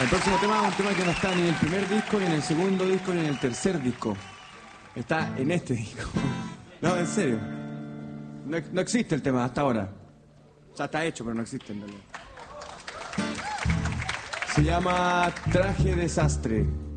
El próximo tema es un tema que no está ni en el primer disco, ni en el segundo disco, ni en el tercer disco. Está en este disco. No, en serio. No existe el tema hasta ahora. O sea, está hecho, pero no existe en realidad. Se llama Traje Desastre.